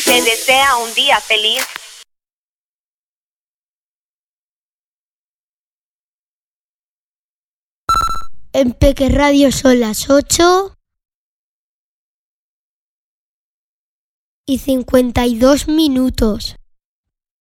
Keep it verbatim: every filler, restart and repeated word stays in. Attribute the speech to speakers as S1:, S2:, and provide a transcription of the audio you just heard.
S1: te desea un día feliz.
S2: En Peque Radio son las ocho y cincuenta y dos minutos.